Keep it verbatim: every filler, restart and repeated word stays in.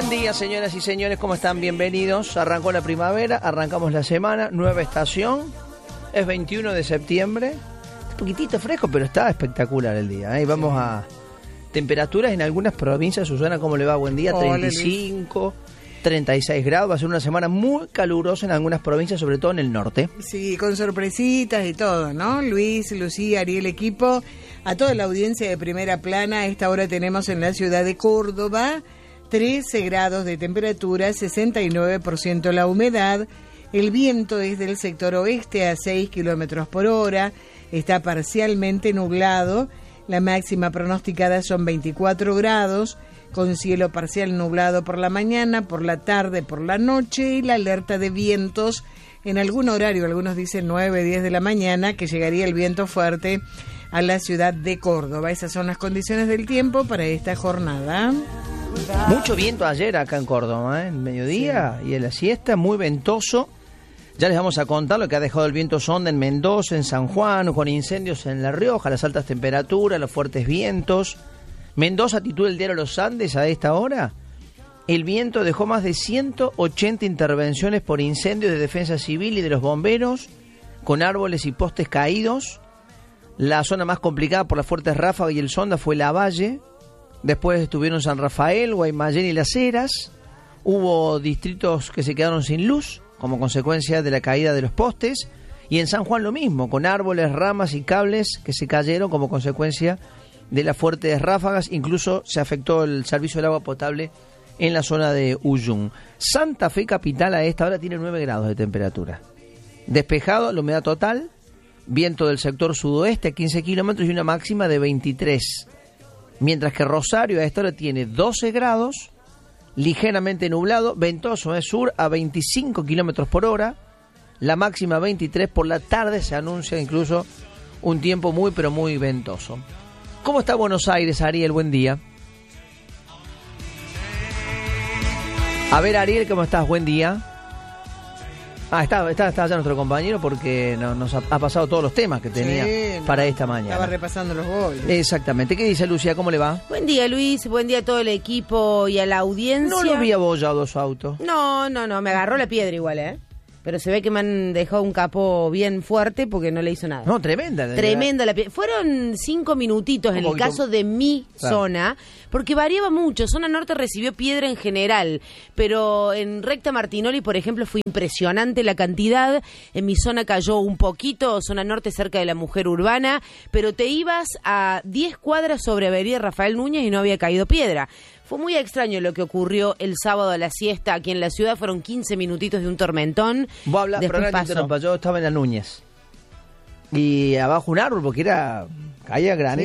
Buen día, señoras y señores, ¿cómo están? Bienvenidos. Arrancó la primavera, arrancamos la semana, nueva estación. Es veintiuno de septiembre. Está un poquitito fresco, pero está espectacular el día, ¿eh? Y vamos sí. a temperaturas en algunas provincias. Susana, ¿cómo le va? Buen día. Hola, treinta y cinco, treinta y seis grados. Va a ser una semana muy calurosa en algunas provincias, sobre todo en el norte. Sí, con sorpresitas y todo, ¿no? Luis, Lucía, Ariel, equipo. A toda la audiencia de Primera Plana, a esta hora tenemos en la ciudad de Córdoba trece grados de temperatura, sesenta y nueve por ciento la humedad. El viento es del sector oeste a seis kilómetros por hora. Está parcialmente nublado. La máxima pronosticada son veinticuatro grados, con cielo parcial nublado por la mañana, por la tarde, por la noche, y la alerta de vientos en algún horario, algunos dicen nueve, diez de la mañana, que llegaría el viento fuerte a la ciudad de Córdoba. Esas son las condiciones del tiempo para esta jornada. Mucho viento ayer acá en Córdoba, ¿eh? En mediodía sí. Y en la siesta, muy ventoso. Ya les vamos a contar lo que ha dejado el viento sonda en Mendoza, en San Juan, con incendios en La Rioja, las altas temperaturas, los fuertes vientos. Mendoza titula el diario Los Andes a esta hora. El viento dejó más de ciento ochenta intervenciones por incendios de defensa civil y de los bomberos, con árboles y postes caídos. La zona más complicada por las fuertes ráfagas y el sonda fue Lavalle. Después estuvieron San Rafael, Guaymallén y Las Heras. Hubo distritos que se quedaron sin luz como consecuencia de la caída de los postes. Y en San Juan lo mismo, con árboles, ramas y cables que se cayeron como consecuencia de las fuertes ráfagas. Incluso se afectó el servicio del agua potable en la zona de Uyún. Santa Fe capital a esta hora tiene nueve grados de temperatura. Despejado, la humedad total. Viento del sector sudoeste a quince kilómetros y una máxima de veintitrés. Mientras que Rosario a esta hora tiene doce grados, ligeramente nublado, ventoso es sur a veinticinco kilómetros por hora, la máxima veintitrés. Por la tarde se anuncia incluso un tiempo muy pero muy ventoso. ¿Cómo está Buenos Aires, Ariel? Buen día. A ver, Ariel, ¿cómo estás? Buen día. Ah, está, está, está allá nuestro compañero porque no, nos ha, ha pasado todos los temas que tenía sí, para no, esta mañana. Estaba repasando los goles. Exactamente. ¿Qué dice Lucía? ¿Cómo le va? Buen día, Luis. Buen día a todo el equipo y a la audiencia. No lo había abollado su auto. No, no, no. Me agarró la piedra igual, ¿eh? Pero se ve que me han dejado un capó bien fuerte porque no le hizo nada. No, tremenda. Tremenda la piedra. Fueron cinco minutitos en el caso de mi claro. zona, porque variaba mucho. Zona norte recibió piedra en general, pero en recta Martinoli, por ejemplo, fue impresionante la cantidad. En mi zona cayó un poquito, zona norte cerca de la Mujer Urbana, pero te ibas a diez cuadras sobre Avenida Rafael Núñez y no había caído piedra. Fue muy extraño lo que ocurrió el sábado a la siesta aquí en la ciudad. Fueron quince minutitos de un tormentón. Vos hablas, pero no te interrumpa, yo estaba en la Núñez. Y abajo un árbol, porque era caía granizo.